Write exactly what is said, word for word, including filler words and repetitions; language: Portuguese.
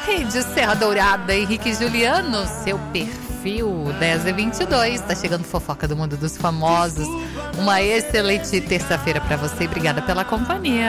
rede Serra Dourada, Henrique Juliano, seu perfil dez e vinte e dois. Tá chegando fofoca do mundo dos famosos. Uma excelente terça-feira pra você e obrigada pela companhia.